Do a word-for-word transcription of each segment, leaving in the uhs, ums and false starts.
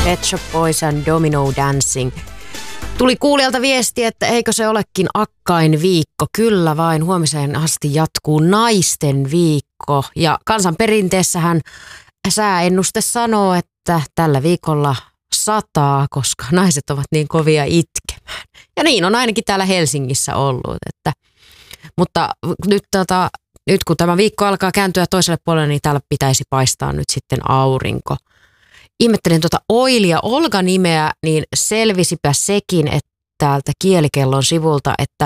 Pet Shop Boys and Domino Dancing. Tuli kuulijalta viesti, että eikö se olekin akkain viikko. Kyllä vain, huomiseen asti jatkuu naisten viikko. Ja kansanperinteessähän sääennuste sanoo, että tällä viikolla sataa, koska naiset ovat niin kovia itkemään. Ja niin on ainakin täällä Helsingissä ollut. Että, mutta nyt, tota, nyt kun tämä viikko alkaa kääntyä toiselle puolelle, niin täällä pitäisi paistaa nyt sitten aurinko. Ihmettelin tuota Oili ja Olga-nimeä, niin selvisipä sekin, että täältä kielikellon sivulta, että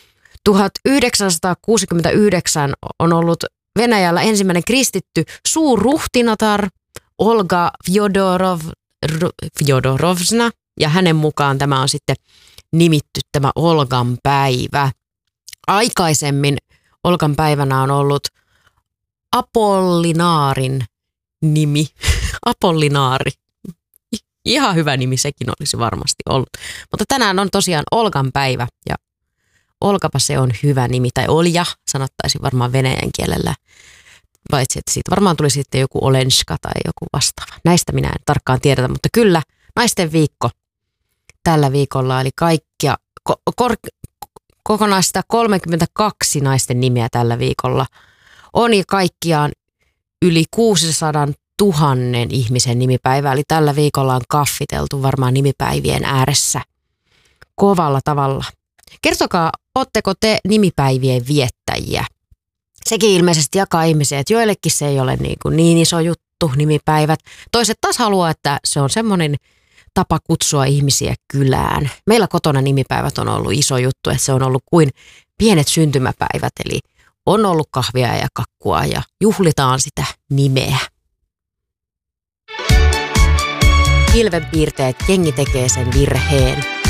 tuhatyhdeksänsataakuusikymmentäyhdeksän on ollut Venäjällä ensimmäinen kristitty suurruhtinatar Olga Fjodorov, Fjodorovsna, ja hänen mukaan tämä on sitten nimitty tämä Olgan päivä. Aikaisemmin Olgan päivänä on ollut Apollinaarin nimi. Apollinaari. Ihan hyvä nimi sekin olisi varmasti ollut. Mutta tänään on tosiaan Olgan päivä ja Olkapa se on hyvä nimi. Tai Olja sanottaisiin varmaan venäjän kielellä. Paitsi että siitä varmaan tuli sitten joku Olenska tai joku vastaava. Näistä minä en tarkkaan tiedetä, mutta kyllä naisten viikko tällä viikolla. Eli kaikkia, ko, kor, kokonaista kolmekymmentäkaksi naisten nimeä tällä viikolla on ja kaikkiaan yli kuusisataa tuhannen ihmisen nimipäivä, eli tällä viikolla on kaffiteltu varmaan nimipäivien ääressä kovalla tavalla. Kertokaa, ootteko te nimipäivien viettäjiä? Sekin ilmeisesti jakaa ihmisiä, että joillekin se ei ole niin, kuin niin iso juttu nimipäivät. Toiset taas haluaa, että se on semmoinen tapa kutsua ihmisiä kylään. Meillä kotona nimipäivät on ollut iso juttu, että se on ollut kuin pienet syntymäpäivät, eli on ollut kahvia ja kakkua ja juhlitaan sitä nimeä. Pilvenpiirteet, jengi tekee sen virheen.